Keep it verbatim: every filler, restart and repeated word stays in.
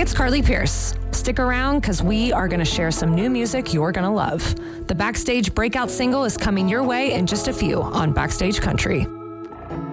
it's Carly Pierce. Stick around because we are going to share some new music you're going to love. The Backstage breakout single is coming your way in just a few on Backstage Country.